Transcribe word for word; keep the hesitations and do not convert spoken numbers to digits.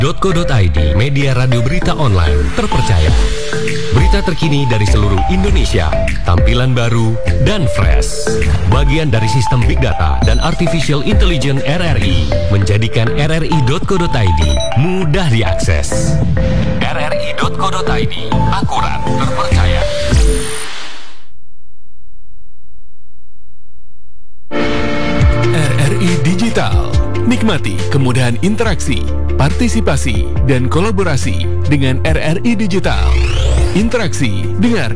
co dot i d, media radio berita online terpercaya. Berita terkini dari seluruh Indonesia, tampilan baru dan fresh. Bagian dari sistem Big Data dan Artificial Intelligence R R I, menjadikan r r i dot co dot i d mudah diakses. r r i dot co dot i d, akurat, terpercaya. R R I Digital. Nikmati kemudahan interaksi, partisipasi, dan kolaborasi dengan R R I Digital. Interaksi, dengar